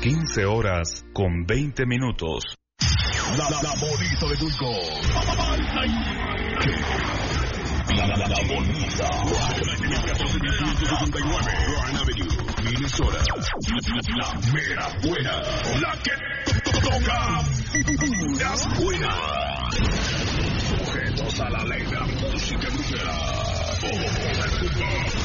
15 horas con 20 minutos. La bonita de Tulco. La bonita. 1469 Grand Avenue, Minnesota. La mera buena. La que toca puras buenas. Sujetos a la ley de la música brujera.